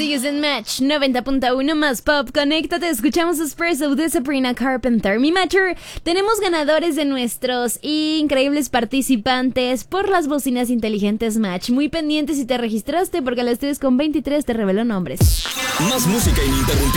Sigues en Match 90.1 más pop. Conéctate, escuchamos Espresso de Sabrina Carpenter. Mi Matcher, tenemos ganadores de nuestros increíbles participantes por las bocinas inteligentes Match. Muy pendiente si te registraste porque a las 3:23 te reveló nombres. Más música ininterrumpida.